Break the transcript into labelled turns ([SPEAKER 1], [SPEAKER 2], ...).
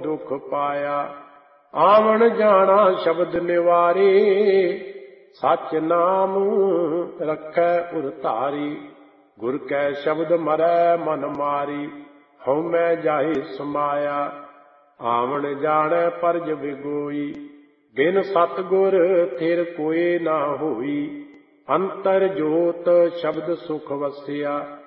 [SPEAKER 1] दुख पाया। आवन जाना शब्द निवारे, सच नाम रखै उर धारी। गुर कै शब्द मरै मन मारी, हਉ मैं जाहि समाया। आवन जानै परज बिगोई, बिन सतगुर थिर कोई ना होई। अंतर जोत शब्द सुख वसिया,